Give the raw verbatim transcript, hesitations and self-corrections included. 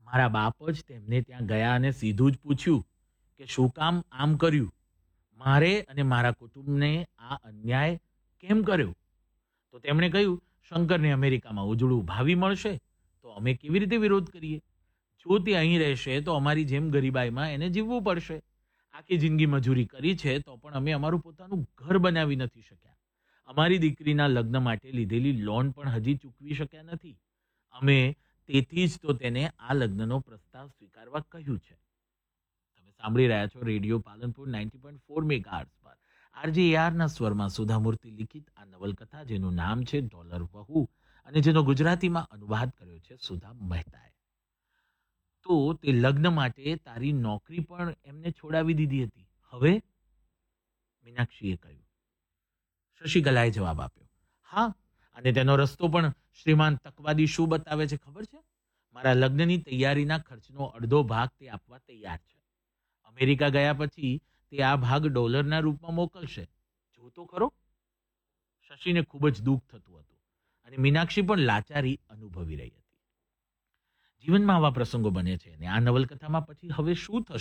મારા બાપ જ તેમને ત્યાં ગયા અને સીધું જ પૂછ્યું કે શું કામ આમ કર્યું, મારે અને મારા કુટુંબને આ અન્યાય કેમ કર્યો? તો તેમણે કહ્યું, શંકરને અમેરિકામાં ઉજળું ભાવિ મળશે તો અમે કેવી રીતે વિરોધ કરીએ? જો તે અહીં રહેશે તો અમારી જેમ ગરીબાઈમાં એને જીવવું પડશે. આખી જિંદગી મજૂરી કરી છે તો પણ અમે અમારું પોતાનું ઘર બનાવી નથી શક્યા. અમારી દીકરીના લગ્ન માટે લીધેલી લોન પણ હજી ચૂકવી શક્યા નથી. અમે તેથી જ તો તેને આ લગ્નનો પ્રસ્તાવ સ્વીકારવા કહ્યું છે. તમે સાંભળી રહ્યા છો radio Palanpur ninety point four megahertz પર આરજે એઆરના સ્વરમાં સુધામૂર્તિ લિખિત આ નવલકથા, જેનું નામ છે ડોલર વહુ અને જેનો ગુજરાતીમાં અનુવાદ કર્યો છે સુધા મહેતાએ. તો તે લગ્ન માટે તારી નોકરી પણ એમને છોડાવી દીધી હતી. હવે? મીનાક્ષીએ કહ્યું. શશિકલાએ જવાબ આપ્યો, હા, અને તેનો રસ્તો પણ શ્રીમાન તકવાદી શું બતાવે છે ખબર છે? મારા લગ્નની તૈયારીના ખર્ચનો અડધો ભાગ તે આપવા તૈયાર છે. અમેરિકા ગયા પછી તે આ ભાગ ડોલરના રૂપમાં મોકલશે. જો તો ખરો. શશીને ખૂબ જ દુઃખ થતું હતું અને મીનાક્ષી પણ લાચારી અનુભવી રહી હતી. જીવનમાં આવા પ્રસંગો બને છે અને આ નવલકથામાં પછી હવે શું થશે